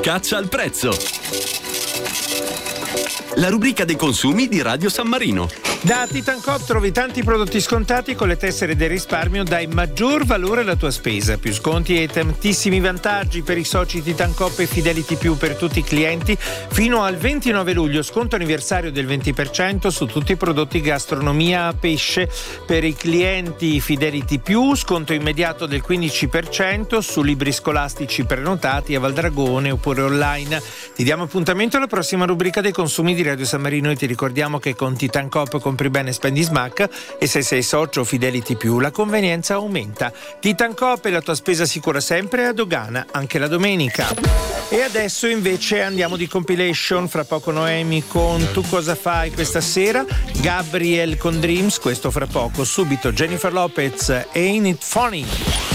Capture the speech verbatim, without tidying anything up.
caccia al prezzo. La rubrica dei consumi di Radio San Marino. Da Titancoop trovi tanti prodotti scontati con le tessere del risparmio, dai maggior valore alla tua spesa, più sconti e tantissimi vantaggi per i soci Titancoop e Fidelity Più per tutti i clienti. Fino al ventinove luglio sconto anniversario del venti per cento su tutti i prodotti gastronomia a pesce. Per i clienti Fidelity Più sconto immediato del quindici per cento su libri scolastici prenotati a Valdragone oppure online. Ti diamo appuntamento alla prossima rubrica dei consumi di Radio San Marino e ti ricordiamo che con Titancoop compri bene, spendi smack, e se sei socio Fidelity Più la convenienza aumenta. Titancoop è la tua spesa sicura sempre a dogana, anche la domenica. E adesso invece andiamo di compilation, fra poco Noemi con Tu cosa fai questa sera, Gabriel con Dreams, questo fra poco, subito Jennifer Lopez, Ain't It Funny.